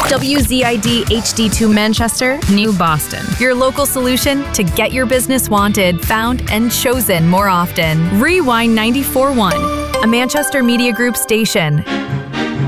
WZID HD2 Manchester, New Boston. Your local solution to get your business wanted, found, and chosen more often. Rewind 94.1, a Manchester Media Group station.